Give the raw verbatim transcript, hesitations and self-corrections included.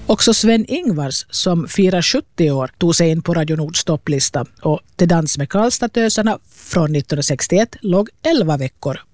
Också Sven-Ingvars, som firar sjuttio år, tog sig in på Radio Nords topplista och Till dans med Karlstadtösarna från nittonhundrasextioett låg elva veckor